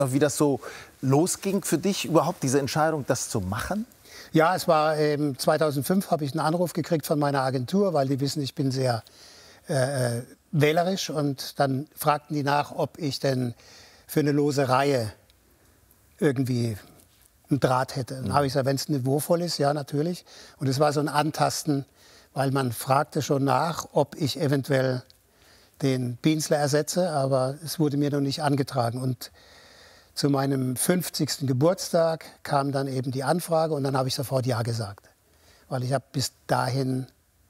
wie das so losging für dich, überhaupt diese Entscheidung, das zu machen? Ja, es war 2005 habe ich einen Anruf gekriegt von meiner Agentur, weil die wissen, ich bin sehr wählerisch. Und dann fragten die nach, ob ich denn für eine lose Reihe irgendwie einen Draht hätte. Dann habe ich gesagt, wenn es niveauvoll ist, ja, natürlich. Und es war so ein Antasten, weil man fragte schon nach, ob ich eventuell den Bienzler ersetze, aber es wurde mir noch nicht angetragen. Und zu meinem 50. Geburtstag kam dann eben die Anfrage und dann habe ich sofort Ja gesagt. Weil ich habe bis dahin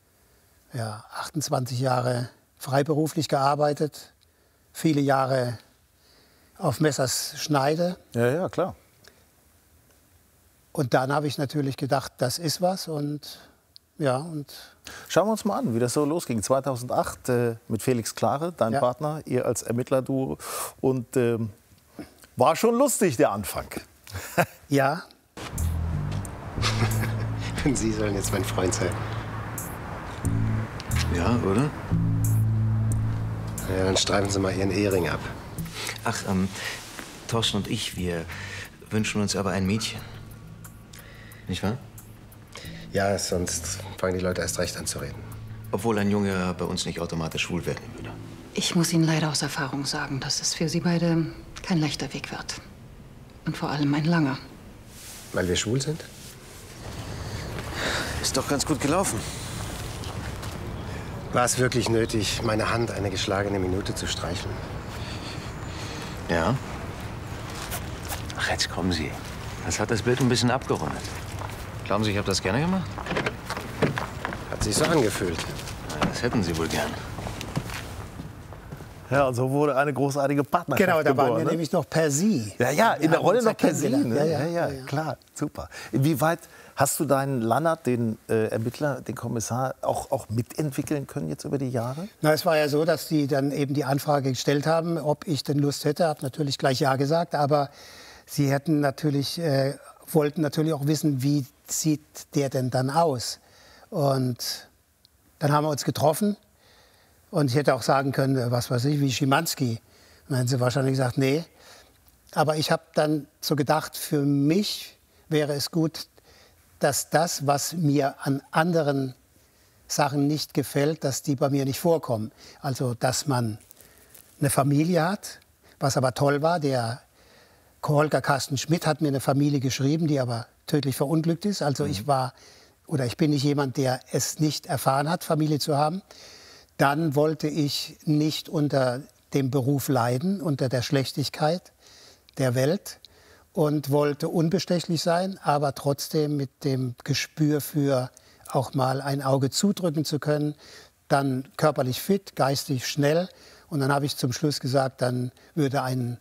28 Jahre freiberuflich gearbeitet, viele Jahre auf Messers Schneide. Ja, ja, klar. Und dann habe ich natürlich gedacht, das ist was und ja. Und schauen wir uns mal an, wie das so losging. 2008 mit Felix Klare, dein Partner, ihr als Ermittlerduo. Und war schon lustig, der Anfang. Ja. Und Sie sollen jetzt mein Freund sein. Ja, oder? Ja, dann streifen Sie mal Ihren Ehering ab. Ach, Thorsten und ich, wir wünschen uns aber ein Mädchen. Nicht wahr? Ja, sonst fangen die Leute erst recht an zu reden. Obwohl ein Junge bei uns nicht automatisch schwul werden würde. Ich muss Ihnen leider aus Erfahrung sagen, dass es für Sie beide kein leichter Weg wird. Und vor allem ein langer. Weil wir schwul sind? Ist doch ganz gut gelaufen. War es wirklich nötig, meine Hand eine geschlagene Minute zu streicheln? Ja. Ach, jetzt kommen Sie. Das hat das Bild ein bisschen abgerundet. Glauben Sie, ich habe das gerne gemacht? Hat sich so angefühlt. Na, das hätten Sie wohl gern. Ja, und so wurde eine großartige Partnerschaft genau, da waren geboren, wir ne? nämlich noch per Sie. Ja, ja, in der Rolle noch per Sie. Ne? Ja, Klar, super. Inwieweit hast du deinen Lannert, den Ermittler, den Kommissar, auch mitentwickeln können jetzt über die Jahre? Na, es war ja so, dass die dann eben die Anfrage gestellt haben, ob ich denn Lust hätte. Habe natürlich gleich Ja gesagt, aber sie hätten natürlich, wollten natürlich auch wissen, wie sieht der denn dann aus? Und dann haben wir uns getroffen. Und ich hätte auch sagen können, was weiß ich, wie Schimanski. Und dann hätten sie wahrscheinlich gesagt, nee. Aber ich habe dann so gedacht, für mich wäre es gut, dass das, was mir an anderen Sachen nicht gefällt, dass die bei mir nicht vorkommen. Also, dass man eine Familie hat, was aber toll war. Der Holger Carsten Schmidt hat mir eine Familie geschrieben, die aber tödlich verunglückt ist. Also ich bin nicht jemand, der es nicht erfahren hat, Familie zu haben. Dann wollte ich nicht unter dem Beruf leiden, unter der Schlechtigkeit der Welt und wollte unbestechlich sein, aber trotzdem mit dem Gespür für auch mal ein Auge zudrücken zu können. Dann körperlich fit, geistig schnell. Und dann habe ich zum Schluss gesagt, dann würde ein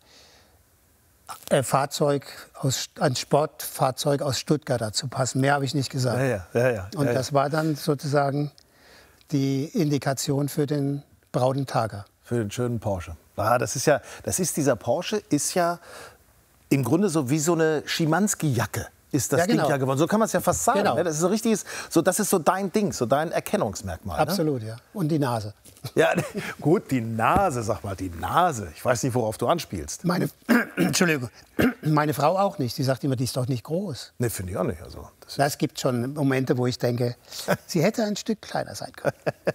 Sportfahrzeug aus Stuttgart dazu passen. Mehr habe ich nicht gesagt. Und das war dann sozusagen die Indikation für den braunen Tager. Für den schönen Porsche. Ah, dieser Porsche ist ja im Grunde so wie so eine Schimanski-Jacke. Ist das Ding ja geworden. So kann man es ja fast sagen. Genau. Ne? Das ist so richtig, das ist so dein Ding, so dein Erkennungsmerkmal. Absolut, ne? ja. Und die Nase. Ja, gut, die Nase, sag mal, die Nase. Ich weiß nicht, worauf du anspielst. Entschuldigung, meine Frau auch nicht. Die sagt immer, die ist doch nicht groß. Ne, finde ich auch nicht. Also, das gibt schon Momente, wo ich denke, sie hätte ein Stück kleiner sein können.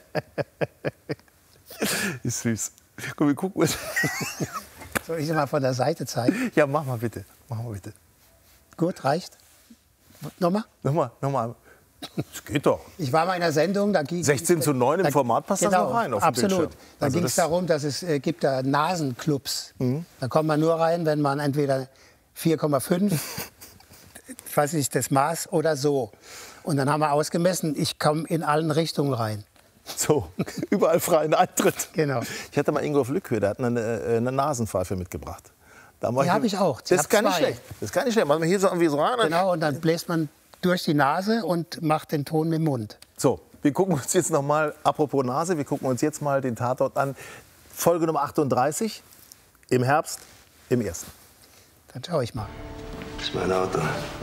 Ist süß. Komm, wir gucken uns. Soll ich sie mal von der Seite zeigen? Ja, mach mal bitte. Mach mal bitte. Gut, reicht. Nochmal? Nochmal. Das geht doch. Ich war mal in einer Sendung, da ging 16:9 im Format passt das noch rein auf dem absolut. Bildschirm. Da ging es darum, dass es gibt da Nasenclubs. Da kommt man nur rein, wenn man entweder 4,5, ich weiß nicht, das Maß oder so. Und dann haben wir ausgemessen, ich komme in allen Richtungen rein. So, überall freien Eintritt. Genau. Ich hatte mal Ingolf Lückhöhe, der hat eine Nasenpfeife mitgebracht. Die habe ich auch. Das ist gar nicht schlecht. Das ist gar nicht schlecht. Machen wir hier so irgendwie so rein. Genau, und dann bläst man durch die Nase und macht den Ton mit dem Mund. So, wir gucken uns jetzt noch mal, apropos Nase, wir gucken uns jetzt mal den Tatort an. Folge Nummer 38, im Herbst, im 1. Dann schaue ich mal. Das ist mein Auto.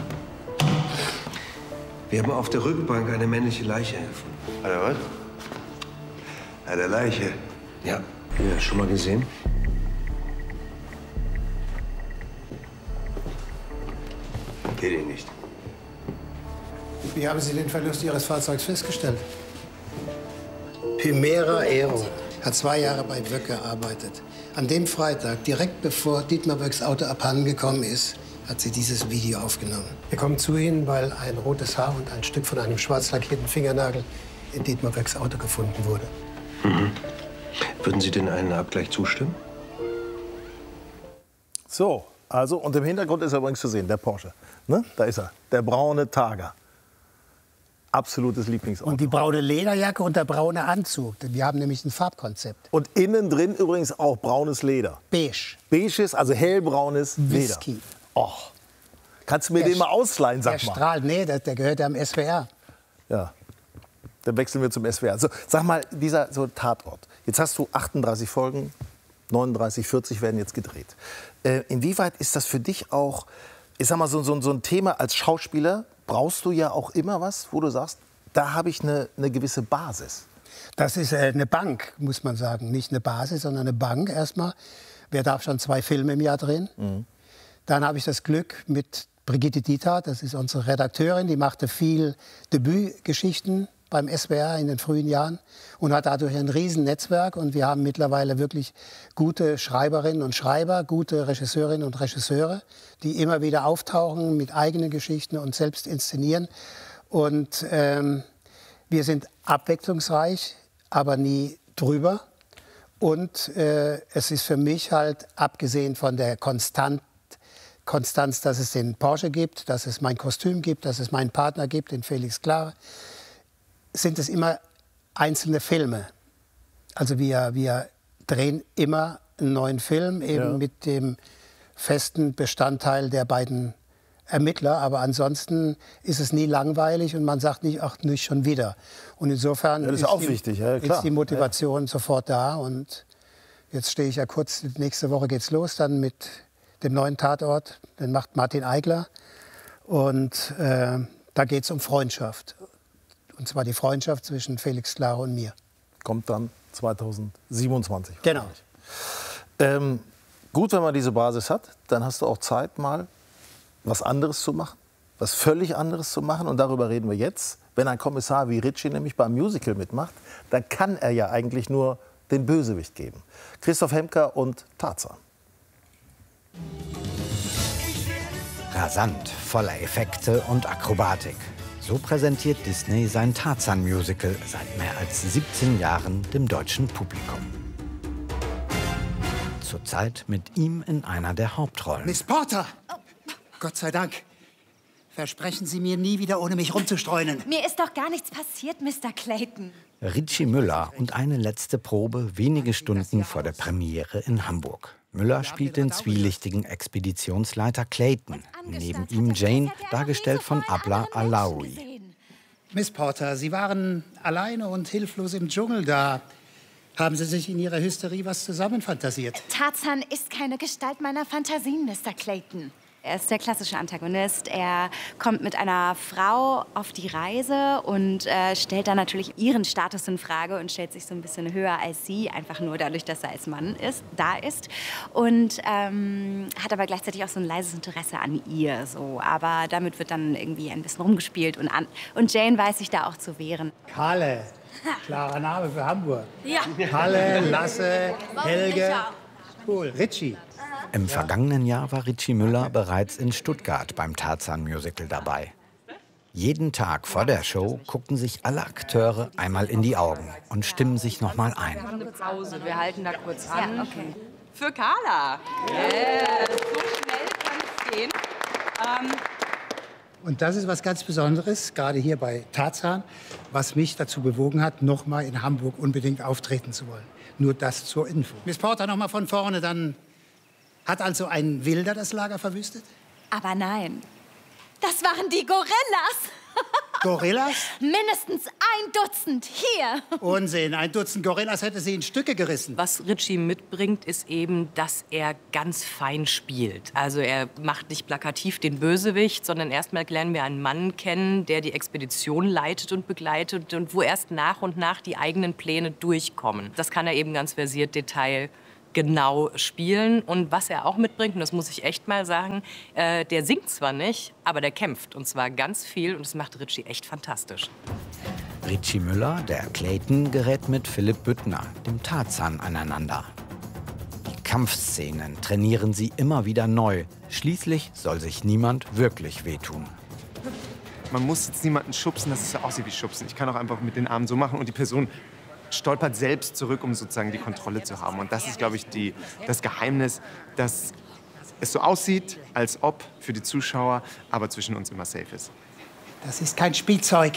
Wir haben auf der Rückbank eine männliche Leiche gefunden. Oder was? Eine Leiche? Ja. Ja, schon mal gesehen? kenne ihn nicht. Wie haben Sie den Verlust Ihres Fahrzeugs festgestellt? Primera Aero hat 2 Jahre bei Wöck gearbeitet. An dem Freitag, direkt bevor Dietmar Wöcks Auto abhanden gekommen ist, hat sie dieses Video aufgenommen. Wir kommen zu Ihnen, weil ein rotes Haar und ein Stück von einem schwarz lackierten Fingernagel in Dietmar Wöcks Auto gefunden wurde. Mhm. Würden Sie denn einen Abgleich zustimmen? So, also, und im Hintergrund ist er übrigens zu sehen, der Porsche. Ne? Da ist er, der braune Targa. Absolutes Lieblingsauto. Und die braune Lederjacke und der braune Anzug. Wir haben nämlich ein Farbkonzept. Und innen drin übrigens auch braunes Leder. Beige. Beiges, also hellbraunes Leder. Whisky. Och, kannst du mir den mal ausleihen, sag Der mal. strahlt, nee, der gehört ja am SWR. Ja, dann wechseln wir zum SWR. So, sag mal, dieser so Tatort. Jetzt hast du 38 Folgen, 39, 40 werden jetzt gedreht. Inwieweit ist das für dich auch, ich sag mal, so ein Thema als Schauspieler? Brauchst du ja auch immer was, wo du sagst, da habe ich eine gewisse Basis. Das ist eine Bank, muss man sagen. Nicht eine Basis, sondern eine Bank erstmal. Wer darf schon 2 Filme im Jahr drehen? Mhm. Dann habe ich das Glück mit Brigitte Dieter, das ist unsere Redakteurin, die machte viel Debütgeschichten beim SWR in den frühen Jahren und hat dadurch ein Riesennetzwerk. Und wir haben mittlerweile wirklich gute Schreiberinnen und Schreiber, gute Regisseurinnen und Regisseure, die immer wieder auftauchen mit eigenen Geschichten und selbst inszenieren. Und wir sind abwechslungsreich, aber nie drüber. Und es ist für mich halt, abgesehen von der Konstanz, dass es den Porsche gibt, dass es mein Kostüm gibt, dass es meinen Partner gibt, den Felix Klare, sind es immer einzelne Filme. Also wir drehen immer einen neuen Film, eben mit dem festen Bestandteil der beiden Ermittler. Aber ansonsten ist es nie langweilig und man sagt nicht, ach, nicht schon wieder. Und insofern das ist auch wichtig, ja, klar. ist die Motivation sofort da. Und jetzt stehe ich ja kurz, nächste Woche geht's los, dann mit dem neuen Tatort. Den macht Martin Eigler. Und da geht es um Freundschaft. Und zwar die Freundschaft zwischen Felix Klare und mir. Kommt dann 2027. Genau. Gut, wenn man diese Basis hat, dann hast du auch Zeit, mal was anderes zu machen, was völlig anderes zu machen. Und darüber reden wir jetzt. Wenn ein Kommissar wie Ritchie nämlich beim Musical mitmacht, dann kann er ja eigentlich nur den Bösewicht geben. Christoph Hemker und Tarzan. Rasant, voller Effekte und Akrobatik. So präsentiert Disney sein Tarzan-Musical seit mehr als 17 Jahren dem deutschen Publikum. Zurzeit mit ihm in einer der Hauptrollen. Miss Porter! Gott sei Dank. Versprechen Sie mir, nie wieder ohne mich rumzustreunen. Mir ist doch gar nichts passiert, Mr. Clayton. Ritchie Müller und eine letzte Probe wenige Stunden vor der Premiere in Hamburg. Müller spielt den zwielichtigen Expeditionsleiter Clayton. Neben ihm Jane, dargestellt von Abla Alaoui. Miss Porter, Sie waren alleine und hilflos im Dschungel da. Haben Sie sich in Ihrer Hysterie was zusammenfantasiert? Tarzan ist keine Gestalt meiner Fantasien, Mr. Clayton. Er ist der klassische Antagonist. Er kommt mit einer Frau auf die Reise und stellt dann natürlich ihren Status in Frage und stellt sich so ein bisschen höher als sie, einfach nur dadurch, dass er als Mann da ist. Und hat aber gleichzeitig auch so ein leises Interesse an ihr. So. Aber damit wird dann irgendwie ein bisschen rumgespielt und Jane weiß sich da auch zu wehren. Kalle, klarer Name für Hamburg. Ja. Kalle, Lasse, Helge. Cool. Ritchie. Im vergangenen Jahr war Ritchie Müller bereits in Stuttgart beim Tarzan-Musical dabei. Jeden Tag vor der Show gucken sich alle Akteure einmal in die Augen und stimmen sich noch mal ein. Eine Pause, wir halten da kurz an. Ja, okay. Für Carla. Yeah. So schnell kann es gehen. Und das ist was ganz Besonderes, gerade hier bei Tarzan, was mich dazu bewogen hat, noch mal in Hamburg unbedingt auftreten zu wollen. Nur das zur Info. Miss Porter, noch mal von vorne, dann hat also ein Wilder das Lager verwüstet? Aber nein, das waren die Gorillas. Gorillas? Mindestens 1 Dutzend hier. Unsinn, 1 Dutzend Gorillas hätte sie in Stücke gerissen. Was Ritchie mitbringt, ist eben, dass er ganz fein spielt. Also er macht nicht plakativ den Bösewicht, sondern erstmal lernen wir einen Mann kennen, der die Expedition leitet und begleitet und wo erst nach und nach die eigenen Pläne durchkommen. Das kann er eben ganz versiert, Detail genau spielen. Und was er auch mitbringt, und das muss ich echt mal sagen, der singt zwar nicht, aber der kämpft. Und zwar ganz viel. Und das macht Ritchie echt fantastisch. Ritchie Müller, der Clayton, gerät mit Philipp Büttner, dem Tarzan, aneinander. Die Kampfszenen trainieren sie immer wieder neu. Schließlich soll sich niemand wirklich wehtun. Man muss jetzt niemanden schubsen, dass es ja aussieht wie Schubsen. Ich kann auch einfach mit den Armen so machen und die Person stolpert selbst zurück, um sozusagen die Kontrolle zu haben. Und das ist, glaube ich, das Geheimnis, dass es so aussieht, als ob für die Zuschauer, aber zwischen uns immer safe ist. Das ist kein Spielzeug.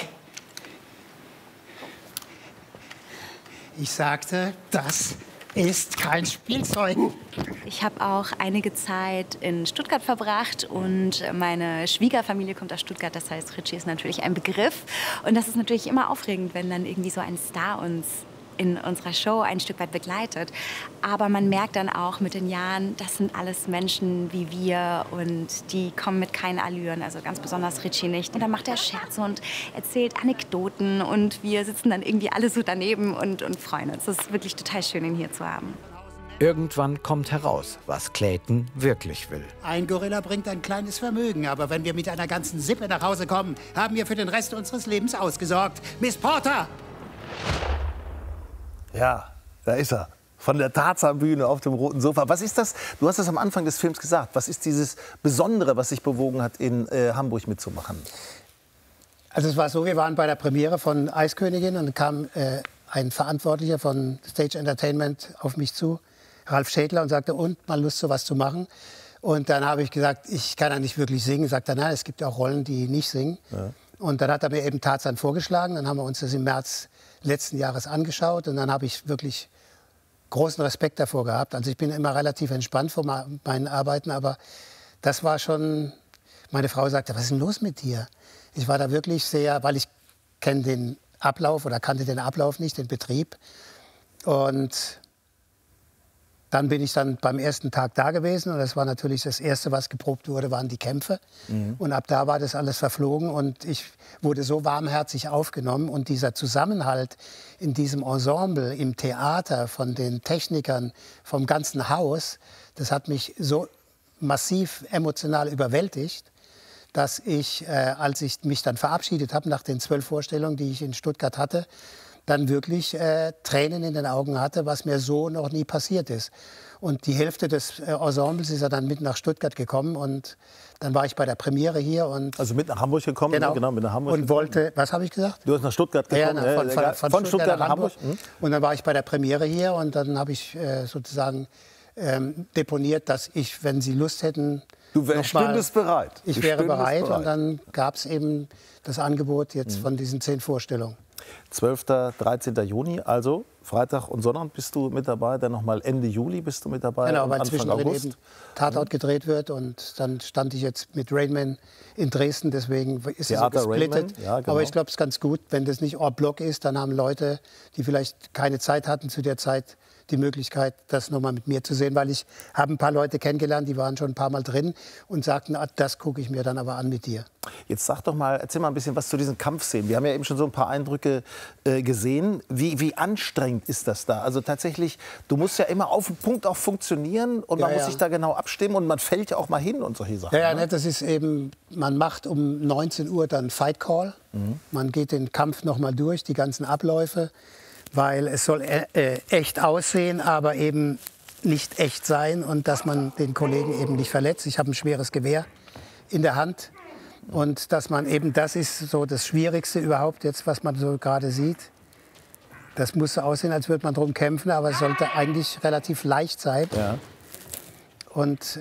Ich sagte, das ist kein Spielzeug. Ich habe auch einige Zeit in Stuttgart verbracht und meine Schwiegerfamilie kommt aus Stuttgart. Das heißt, Ritchie ist natürlich ein Begriff. Und das ist natürlich immer aufregend, wenn dann irgendwie so ein Star uns in unserer Show ein Stück weit begleitet. Aber man merkt dann auch mit den Jahren, das sind alles Menschen wie wir und die kommen mit keinen Allüren, also ganz besonders Ritchie nicht. Und dann macht er Scherze und erzählt Anekdoten und wir sitzen dann irgendwie alle so daneben und freuen uns. Es ist wirklich total schön, ihn hier zu haben. Irgendwann kommt heraus, was Clayton wirklich will. Ein Gorilla bringt ein kleines Vermögen, aber wenn wir mit einer ganzen Sippe nach Hause kommen, haben wir für den Rest unseres Lebens ausgesorgt. Miss Porter! Ja, da ist er. Von der Tarzanbühne auf dem roten Sofa. Was ist das? Du hast es am Anfang des Films gesagt. Was ist dieses Besondere, was dich bewogen hat, in Hamburg mitzumachen? Also es war so, wir waren bei der Premiere von Eiskönigin und kam ein Verantwortlicher von Stage Entertainment auf mich zu, Ralf Schädler, und sagte, und mal Lust, sowas zu machen. Und dann habe ich gesagt, ich kann ja nicht wirklich singen. Sagt er, nein, es gibt auch Rollen, die nicht singen. Ja. Und dann hat er mir eben Tarzan vorgeschlagen. Dann haben wir uns das im März letzten Jahres angeschaut. Und dann habe ich wirklich großen Respekt davor gehabt. Also ich bin immer relativ entspannt vor meinen Arbeiten. Aber das war schon... Meine Frau sagte, was ist denn los mit dir? Ich war da wirklich sehr... Weil ich kenne den Ablauf oder kannte den Ablauf nicht, den Betrieb. Und... Dann bin ich dann beim ersten Tag da gewesen und das war natürlich das Erste, was geprobt wurde, waren die Kämpfe. Mhm. Und ab da war das alles verflogen und ich wurde so warmherzig aufgenommen. Und dieser Zusammenhalt in diesem Ensemble, im Theater, von den Technikern, vom ganzen Haus, das hat mich so massiv emotional überwältigt, dass ich, als ich mich dann verabschiedet habe, nach den 12 Vorstellungen, die ich in Stuttgart hatte, dann wirklich Tränen in den Augen hatte, was mir so noch nie passiert ist. Und die Hälfte des Ensembles ist ja dann mit nach Stuttgart gekommen und dann war ich bei der Premiere hier. Und also mit nach Hamburg gekommen? Genau, mit nach Hamburg und wollte, was habe ich gesagt? Du hast nach Stuttgart gekommen? Ja, von Stuttgart nach Hamburg. Mhm. Und dann war ich bei der Premiere hier und dann habe ich sozusagen deponiert, dass ich, wenn Sie Lust hätten... Du stündest bereit. Ich wäre bereit und dann gab es eben das Angebot jetzt von diesen 10 Vorstellungen. 12., 13. Juni, also Freitag und Sonntag bist du mit dabei, dann nochmal Ende Juli bist du mit dabei. Genau, weil zwischendrin eben Tatort gedreht wird und dann stand ich jetzt mit Rainman in Dresden, deswegen ist es so gesplittet. Ja, genau. Aber ich glaube, es ist ganz gut, wenn das nicht en bloc ist, dann haben Leute, die vielleicht keine Zeit hatten zu der Zeit, die Möglichkeit, das nochmal mit mir zu sehen, weil ich habe ein paar Leute kennengelernt, die waren schon ein paar Mal drin und sagten, das gucke ich mir dann aber an mit dir. Jetzt sag doch mal, erzähl mal ein bisschen was zu diesen Kampfszenen. Wir haben ja eben schon so ein paar Eindrücke gesehen. Wie anstrengend ist das da? Also tatsächlich, du musst ja immer auf den Punkt auch funktionieren und man muss sich da genau abstimmen und man fällt ja auch mal hin und solche Sachen. Ja, ne? Das ist eben, man macht um 19 Uhr dann Fight Call. Man geht den Kampf nochmal durch, die ganzen Abläufe. Weil es soll echt aussehen, aber eben nicht echt sein und dass man den Kollegen eben nicht verletzt. Ich habe ein schweres Gewehr in der Hand und dass man eben, das ist so das Schwierigste überhaupt jetzt, was man so gerade sieht. Das muss so aussehen, als würde man drum kämpfen, aber es sollte eigentlich relativ leicht sein. Ja. Und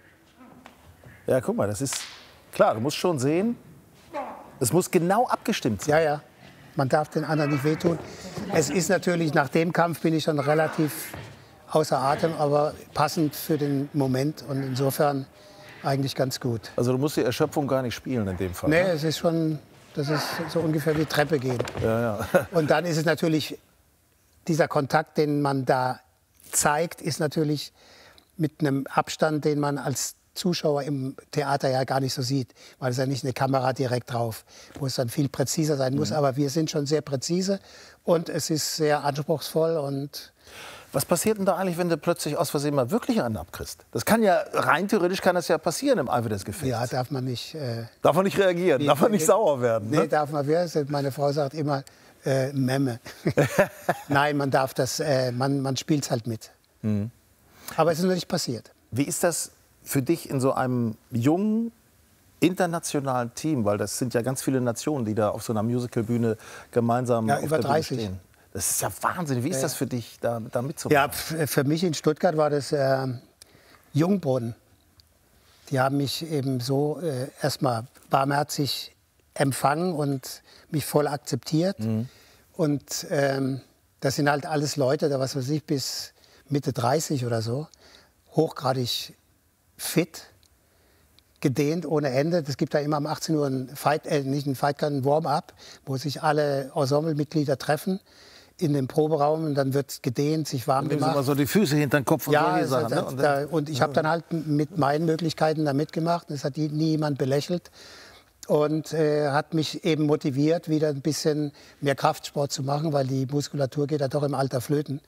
ja, guck mal, das ist klar, du musst schon sehen, es muss genau abgestimmt sein. Ja, ja. Man darf den anderen nicht wehtun. Es ist natürlich, nach dem Kampf bin ich schon relativ außer Atem, aber passend für den Moment und insofern eigentlich ganz gut. Also du musst die Erschöpfung gar nicht spielen in dem Fall? Nee, ne? es ist schon, das ist so ungefähr wie Treppe gehen. Ja, ja. Und dann ist es natürlich, dieser Kontakt, den man da zeigt, ist natürlich mit einem Abstand, den man als Zuschauer im Theater ja gar nicht so sieht, weil es ja nicht eine Kamera direkt drauf, wo es dann viel präziser sein muss. Aber wir sind schon sehr präzise und es ist sehr anspruchsvoll. Und Was passiert denn da eigentlich, wenn du plötzlich aus Versehen mal wirklich einen abkriegst? Das kann ja, rein theoretisch kann das ja passieren im Eifer des Gefechts. Ja, darf man nicht. Darf man nicht reagieren, darf man nicht sauer werden. Nee, Ne? darf man werden. Meine Frau sagt immer, Memme. Nein, man darf das, man spielt es halt mit. Mhm. Aber es ist noch nicht passiert. Wie ist das für dich in so einem jungen, internationalen Team? Weil das sind ja ganz viele Nationen, die da auf so einer Musicalbühne gemeinsam auf über der Bühne 30. stehen. Das ist ja Wahnsinn. Wie ist das für dich, da mitzumachen? Ja, für mich in Stuttgart war das Jungbrunnen. Die haben mich eben so erstmal barmherzig empfangen und mich voll akzeptiert. Und das sind halt alles Leute, da was weiß ich, bis Mitte 30 oder so, hochgradig fit, gedehnt ohne Ende. Es gibt da immer um 18 Uhr ein Warm-up, wo sich alle Ensemblemitglieder treffen in dem Proberaum und dann wird gedehnt, sich warm gemacht. Immer so die Füße hinter den Kopf und ja, solche Sachen. Ne? Und ich habe dann halt mit meinen Möglichkeiten da mitgemacht. Es hat nie jemand belächelt und hat mich eben motiviert, wieder ein bisschen mehr Kraftsport zu machen, weil die Muskulatur geht ja doch im Alter flöten.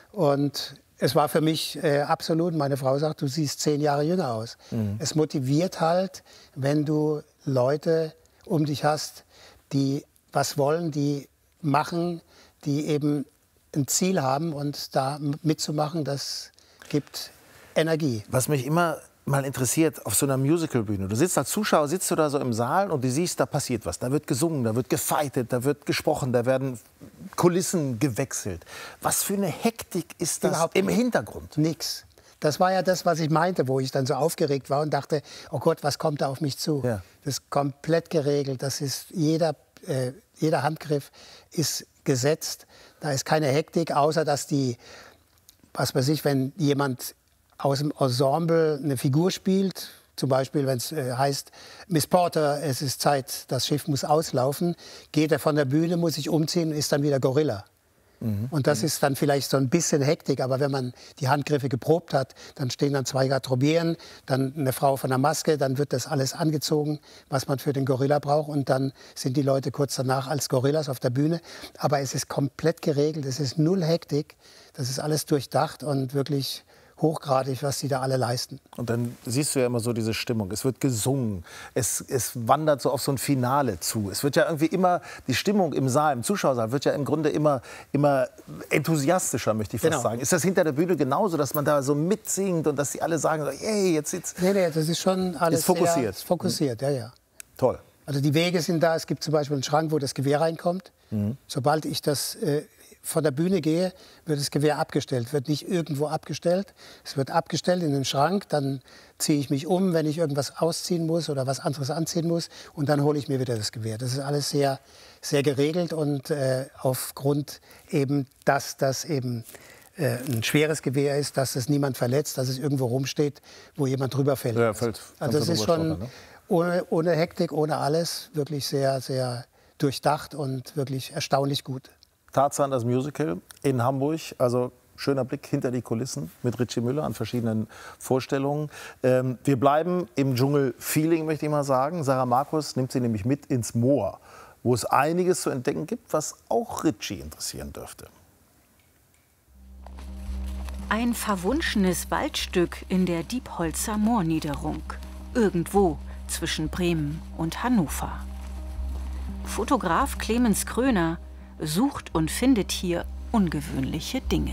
Und es war für mich absolut, meine Frau sagt, du siehst 10 Jahre jünger aus. Es motiviert halt, wenn du Leute um dich hast, die was wollen, die machen, die eben ein Ziel haben und da mitzumachen, das gibt Energie. Was mich immer mal interessiert, auf so einer Musicalbühne, du sitzt als Zuschauer, sitzt du da so im Saal und du siehst, da passiert was. Da wird gesungen, da wird gefightet, da wird gesprochen, da werden Kulissen gewechselt. Was für eine Hektik ist das Überhaupt im Hintergrund? Nix. Das war ja das, was ich meinte, wo ich dann so aufgeregt war und dachte, oh Gott, was kommt da auf mich zu? Ja. Das ist komplett geregelt, das ist jeder Handgriff ist gesetzt. Da ist keine Hektik, außer dass die, was weiß ich, wenn jemand aus dem Ensemble eine Figur spielt, zum Beispiel, wenn es heißt, Miss Porter, es ist Zeit, das Schiff muss auslaufen, geht er von der Bühne, muss sich umziehen und ist dann wieder Gorilla. Und das ist dann vielleicht so ein bisschen Hektik, aber wenn man die Handgriffe geprobt hat, dann stehen dann 2 Garderobieren, dann eine Frau von der Maske, dann wird das alles angezogen, was man für den Gorilla braucht und dann sind die Leute kurz danach als Gorillas auf der Bühne. Aber es ist komplett geregelt, es ist null Hektik, das ist alles durchdacht und wirklich hochgradig, was die da alle leisten. Und dann siehst du ja immer so diese Stimmung. Es wird gesungen, es wandert so auf so ein Finale zu. Es wird ja irgendwie immer, die Stimmung im Saal, im Zuschauersaal, wird ja im Grunde immer enthusiastischer, möchte ich fast sagen. Ist das hinter der Bühne genauso, dass man da so mitsingt und dass die alle sagen, so, hey, jetzt sitzt... Nee, das ist schon alles fokussiert. Sehr fokussiert, ja. Toll. Also die Wege sind da. Es gibt zum Beispiel einen Schrank, wo das Gewehr reinkommt. Sobald ich das von der Bühne gehe, wird das Gewehr abgestellt. Wird nicht irgendwo abgestellt. Es wird abgestellt in den Schrank. Dann ziehe ich mich um, wenn ich irgendwas ausziehen muss oder was anderes anziehen muss. Und dann hole ich mir wieder das Gewehr. Das ist alles sehr, sehr geregelt. Und aufgrund eben, dass das eben ein schweres Gewehr ist, dass es niemand verletzt, dass es irgendwo rumsteht, wo jemand drüber fällt. Ja, fällt. Also das ist schon ohne Hektik, ohne alles, wirklich sehr, sehr durchdacht und wirklich erstaunlich gut. Tarzan, das Musical in Hamburg, also schöner Blick hinter die Kulissen mit Ritchie Müller an verschiedenen Vorstellungen. Wir bleiben im Dschungel-Feeling, möchte ich mal sagen. Sarah Markus nimmt sie nämlich mit ins Moor, wo es einiges zu entdecken gibt, was auch Ritchie interessieren dürfte. Ein verwunschenes Waldstück in der Diepholzer Moorniederung, irgendwo zwischen Bremen und Hannover. Fotograf Clemens Kröner sucht und findet hier ungewöhnliche Dinge.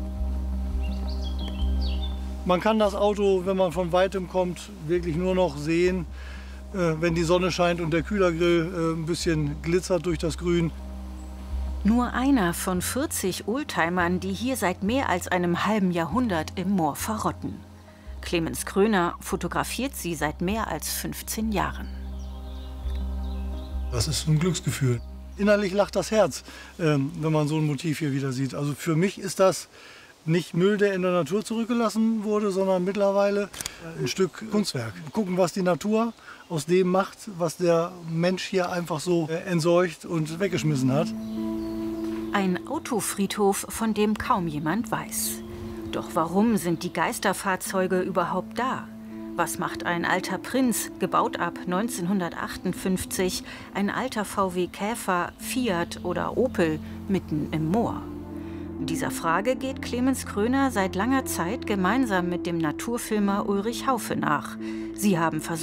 Man kann das Auto, wenn man von Weitem kommt, wirklich nur noch sehen, wenn die Sonne scheint und der Kühlergrill ein bisschen glitzert durch das Grün. Nur einer von 40 Oldtimern, die hier seit mehr als einem halben Jahrhundert im Moor verrotten. Clemens Kröner fotografiert sie seit mehr als 15 Jahren. Das ist ein Glücksgefühl. Innerlich lacht das Herz, wenn man so ein Motiv hier wieder sieht. Also für mich ist das nicht Müll, der in der Natur zurückgelassen wurde, sondern mittlerweile ein Stück Kunstwerk. Gucken, was die Natur aus dem macht, was der Mensch hier einfach so entsorgt und weggeschmissen hat. Ein Autofriedhof, von dem kaum jemand weiß. Doch warum sind die Geisterfahrzeuge überhaupt da? Was macht ein alter Prinz, gebaut ab 1958, ein alter VW Käfer, Fiat oder Opel, mitten im Moor? Dieser Frage geht Clemens Kröner seit langer Zeit gemeinsam mit dem Naturfilmer Ulrich Haufe nach. Sie haben versucht,